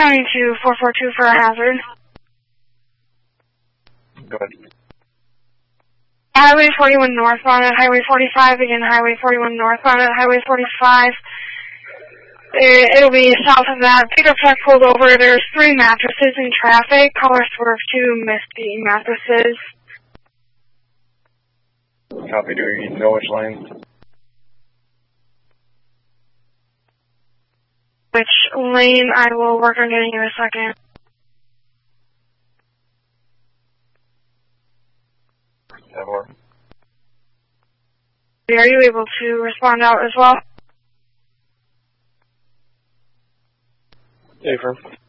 County to 442 for a hazard. Go ahead. Highway 41 northbound at Highway 45, again Highway 41 northbound at Highway 45. It'll be south of that. Pickup truck pulled over. There's 3 mattresses in traffic. Caller swerved to miss the mattresses. Copy, do you know which lane? Which lane? I will work on getting you in a second. Are you able to respond out as well? Affirm.